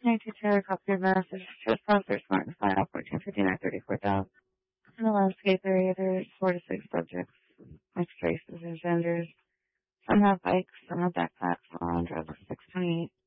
Helicopter message. Just sponsor smart and file 1459-34,000. In the landscape area, there's 4 to 6 subjects, mixed races and genders. Some have bikes, some have backpacks, all on drugs. 628.